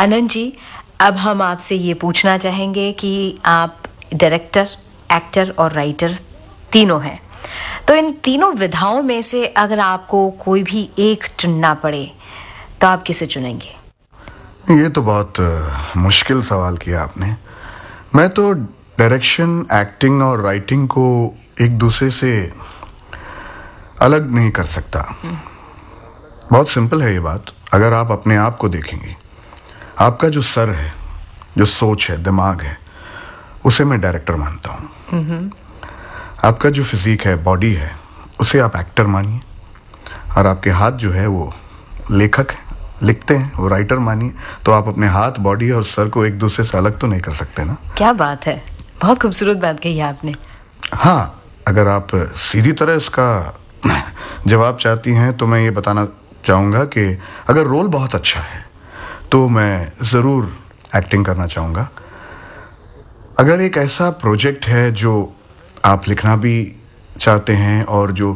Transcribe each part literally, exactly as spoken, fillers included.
आनंद जी, अब हम आपसे ये पूछना चाहेंगे कि आप डायरेक्टर, एक्टर और राइटर तीनों हैं, तो इन तीनों विधाओं में से अगर आपको कोई भी एक चुनना पड़े तो आप किसे चुनेंगे? ये तो बहुत मुश्किल सवाल किया आपने। मैं तो डायरेक्शन, एक्टिंग और राइटिंग को एक दूसरे से अलग नहीं कर सकता। बहुत सिंपल है ये बात। अगर आप अपने आप को देखेंगे, आपका जो सर है, जो सोच है, दिमाग है, उसे मैं डायरेक्टर मानता हूँ। आपका जो फिजिक है, बॉडी है, उसे आप एक्टर मानिए। और आपके हाथ जो है वो लेखक है, लिखते हैं, वो राइटर मानिए। तो आप अपने हाथ, बॉडी और सर को एक दूसरे से अलग तो नहीं कर सकते ना। क्या बात है, बहुत खूबसूरत बात कही आपने। हाँ, अगर आप सीधी तरह इसका जवाब चाहती हैं तो मैं ये बताना चाहूँगा कि अगर रोल बहुत अच्छा है तो मैं ज़रूर एक्टिंग करना चाहूँगा। अगर एक ऐसा प्रोजेक्ट है जो आप लिखना भी चाहते हैं और जो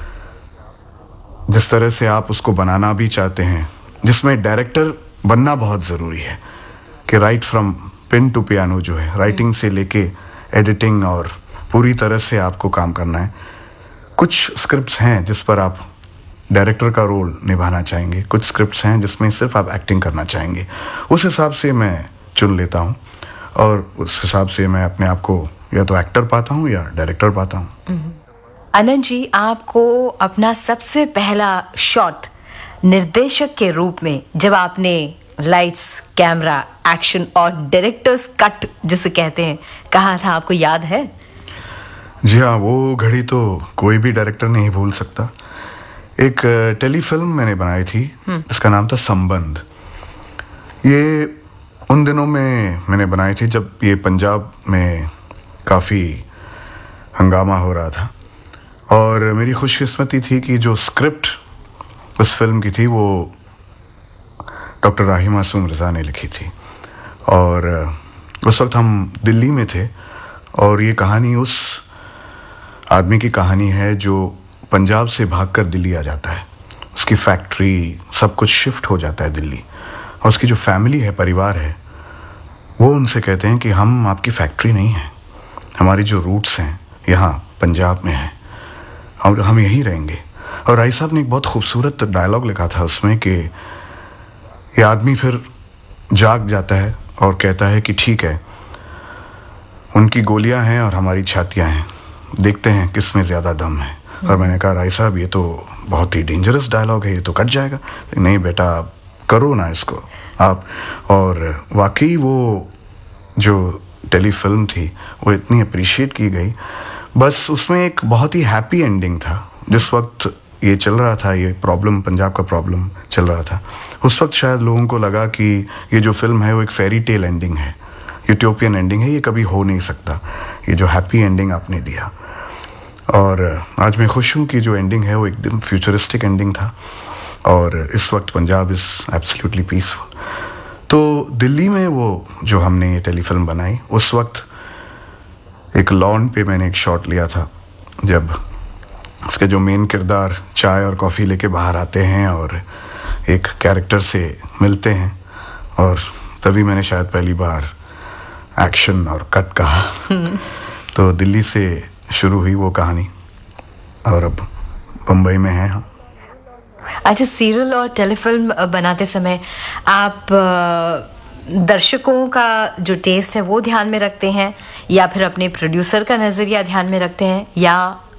जिस तरह से आप उसको बनाना भी चाहते हैं, जिसमें डायरेक्टर बनना बहुत ज़रूरी है कि right from pain to piano जो है, राइटिंग से लेके एडिटिंग और पूरी तरह से आपको काम करना है। कुछ स्क्रिप्ट्स हैं जिस पर आप डायरेक्टर का रोल निभाना चाहेंगे, कुछ स्क्रिप्ट्स हैं जिसमें सिर्फ आप एक्टिंग करना चाहेंगे। उस हिसाब से मैं चुन लेता हूँ और उस हिसाब से मैं अपने आप को या तो एक्टर पाता हूँ या डायरेक्टर पाता हूँ। आनंद जी, आपको अपना सबसे पहला शॉट निर्देशक के रूप में जब आपने लाइट्स, कैमरा, एक्शन और डायरेक्टर्स कट जिसे कहते हैं कहा था, आपको याद है? जी हाँ, वो घड़ी तो कोई भी डायरेक्टर नहीं भूल सकता। एक टेलीफिल्म मैंने बनाई थी जिसका नाम था संबंध। ये उन दिनों में मैंने बनाई थी जब ये पंजाब में काफ़ी हंगामा हो रहा था और मेरी खुशकिस्मती थी कि जो स्क्रिप्ट उस फिल्म की थी वो डॉक्टर राही मासूम रज़ा ने लिखी थी। और उस वक्त हम दिल्ली में थे और ये कहानी उस आदमी की कहानी है जो पंजाब से भागकर दिल्ली आ जाता है। उसकी फैक्ट्री, सब कुछ शिफ्ट हो जाता है दिल्ली और उसकी जो फैमिली है, परिवार है, वो उनसे कहते हैं कि हम आपकी फैक्ट्री नहीं हैं, हमारी जो रूट्स हैं यहाँ पंजाब में हैं और हम यहीं रहेंगे। और राय साहब ने एक बहुत खूबसूरत डायलॉग लिखा था उसमें कि ये आदमी फिर जाग जाता है और कहता है कि ठीक है, उनकी गोलियां हैं और हमारी छातियां हैं, देखते हैं किस में ज़्यादा दम है। और मैंने कहा राय साहब ये तो बहुत ही डेंजरस डायलॉग है, ये तो कट जाएगा। नहीं बेटा, आप करो ना इसको आप। और वाकई वो जो टेलीफिल्म थी वो इतनी अप्रिशिएट की गई। बस उसमें एक बहुत ही हैप्पी एंडिंग था। जिस वक्त ये चल रहा था, ये प्रॉब्लम, पंजाब का प्रॉब्लम चल रहा था, उस वक्त शायद लोगों को लगा कि ये जो फिल्म है वो एक फेरी टेल एंडिंग है, यूटोपियन एंडिंग है, ये कभी हो नहीं सकता, ये जो हैप्पी एंडिंग आपने दिया। और आज मैं खुश हूँ कि जो एंडिंग है वो एकदम फ्यूचरिस्टिक एंडिंग था और इस वक्त पंजाब इज़ एब्सोल्युटली पीसफुल। तो दिल्ली में वो जो हमने ये टेलीफिल्म बनाई, उस वक्त एक लॉन पे मैंने एक शॉट लिया था जब उसके जो मेन किरदार चाय और कॉफ़ी लेके बाहर आते हैं और एक कैरेक्टर से मिलते हैं, और तभी मैंने शायद पहली बार एक्शन और कट कहा। तो दिल्ली से शुरू हुई वो कहानी और अब बम्बई में हैं हम। अच्छा, सीरियल और टेलीफिल्म बनाते समय आप दर्शकों का जो टेस्ट है वो ध्यान में रखते हैं या फिर अपने प्रोड्यूसर का नज़रिया ध्यान में रखते हैं, या